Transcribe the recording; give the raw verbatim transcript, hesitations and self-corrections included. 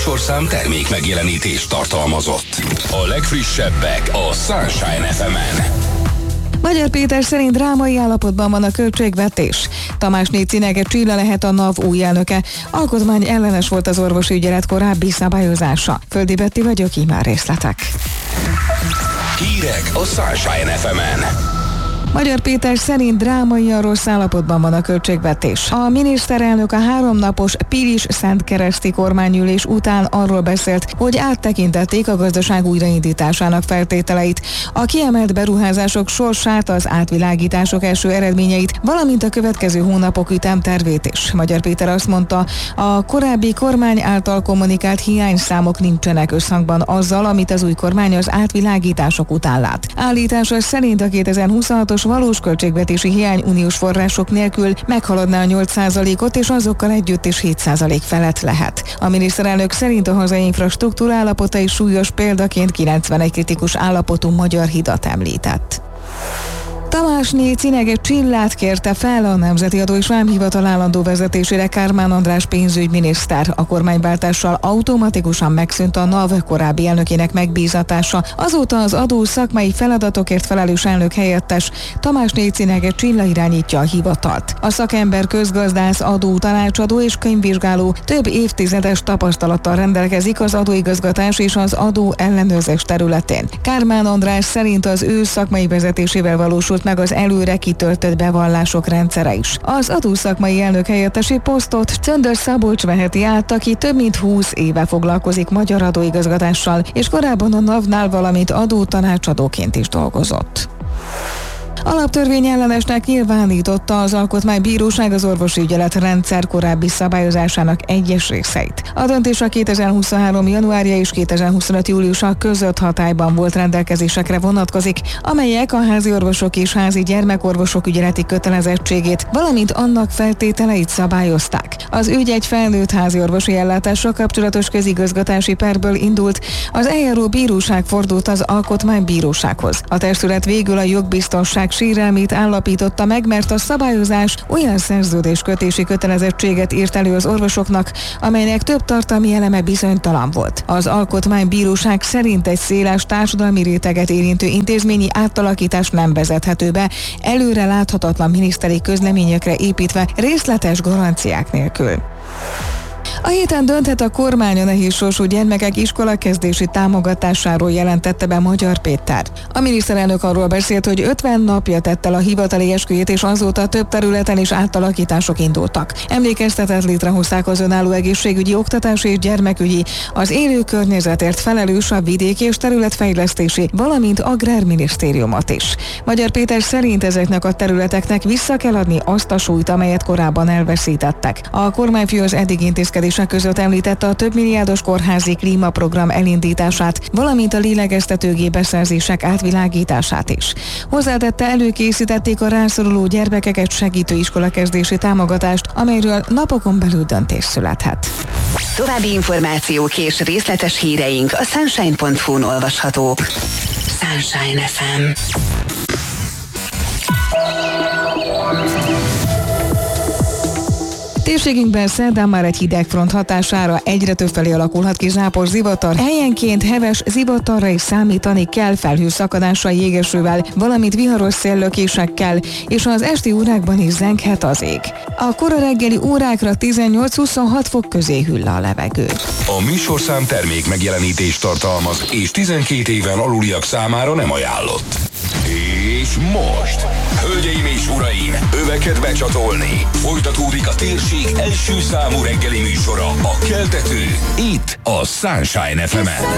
műsorszám termék megjelenítést tartalmazott. A legfrissebbek a Sunshine ef emen. Magyar Péter szerint drámai állapotban van a költségvetés. Tamásné Cinege Csilla lehet a NAV új elnöke. Alkotmány ellenes volt az orvosi ügyelet korábbi szabályozása. Földi Betti vagyok, így már részletek. Hírek a Sunshine ef emen. Magyar Péter szerint drámaian rossz állapotban van a költségvetés. A miniszterelnök a háromnapos Pilis-Szentkereszti kormányülés után arról beszélt, hogy áttekintették a gazdaság újraindításának feltételeit, a kiemelt beruházások sorsát, az átvilágítások első eredményeit, valamint a következő hónapok ütemtervét is. Magyar Péter azt mondta, a korábbi kormány által kommunikált hiányszámok nincsenek összhangban azzal, amit az új kormány az átvilágítások után lát. Állítása szerint a kétezer-huszonhatos valós költségvetési hiány uniós források nélkül meghaladná a nyolc százalékot, és azokkal együtt is hét százalék felett lehet. A miniszterelnök szerint a hazai infrastruktúra állapota is súlyos, példaként kilencvenegy kritikus állapotú magyar hidat említett. Tamásné Cinege Csillát kérte fel a Nemzeti Adó és Vámhivatal állandó vezetésére Kármán András pénzügyminiszter. A kormányváltással automatikusan megszűnt a NAV korábbi elnökének megbízatása. Azóta az adó szakmai feladatokért felelős elnök helyettes Tamásné Cinege Csilla irányítja a hivatalt. A szakember közgazdász, adó tanácsadó és könyvvizsgáló, több évtizedes tapasztalattal rendelkezik az adóigazgatás és az adó ellenőrzés területén. Kármán András szerint az ő szakmai vezetésével valósult meg az előre kitöltött bevallások rendszere is. Az adószakmai elnök helyettesi posztot Czöndör Szabolcs veheti át, aki több mint húsz éve foglalkozik magyar adóigazgatással, és korábban a NAV-nál, valamint adótanácsadóként is dolgozott. Alaptörvény ellenesnek nyilvánította az Alkotmánybíróság az orvosi ügyelet rendszer korábbi szabályozásának egyes részeit. A döntés a kétezer-huszonhárom januárja és kétezer-huszonöt júliusa között hatályban volt rendelkezésekre vonatkozik, amelyek a házi orvosok és házi gyermekorvosok ügyeleti kötelezettségét, valamint annak feltételeit szabályozták. Az ügy egy felnőtt házi orvosi ellátással kapcsolatos közigazgatási perből indult, az eljáró bíróság fordult az Alkotmánybírósághoz. A testület végül a jogbiztonság sérelmét állapította meg, mert a szabályozás olyan szerződéskötési kötelezettséget írt elő az orvosoknak, amelynek több tartalmi eleme bizonytalan volt. Az Alkotmánybíróság szerint egy széles társadalmi réteget érintő intézményi átalakítás nem vezethető be, előre láthatatlan miniszteri közleményekre építve, részletes garanciák nélkül. A héten dönthet a kormány a nehézsorsú gyermekek iskolakezdési támogatásáról, jelentette be Magyar Péter. A miniszterelnök arról beszélt, hogy ötven napja tett el a hivatali esküjét, és azóta több területen is átalakítások indultak. Emlékeztetett létrehozták az önálló egészségügyi, oktatási és gyermekügyi, az élő környezetért felelős a vidéki és területfejlesztési, valamint agrárminisztériumot is. Magyar Péter szerint ezeknek a területeknek vissza kell adni azt a súlyt, amelyet korábban elveszítettek. A kormányfő az eddig intézkedés között említette a több milliárdos kórházi klímaprogram elindítását, valamint a lélegeztetőgép beszerzések átvilágítását is. Hozzátette, előkészítették a rászoruló gyermekeket segítő iskolakezdési támogatást, amelyről napokon belül döntés születhet. További információk és részletes híreink a sunshine pont hu-n olvashatók. Sunshine ef em. Térségünkben szerdán már egy hidegfront hatására egyre többfelé alakulhat ki zápor, zivatar. Helyenként heves zivatarra is számítani kell, felhőszakadással, jégesővel, valamint viharos széllökésekkel, és az esti órákban is zenghet az ég. A kora reggeli órákra tizennyolc-huszonhat fok közé hűl a levegő. A műsorszám termék megjelenítést tartalmaz, és tizenkét éven aluliak számára nem ajánlott. És most, hölgyeim és uraim, öveket becsatolni. Folytatódik a térség első számú reggeli műsora, a Keltető, itt a Sunshine ef emen.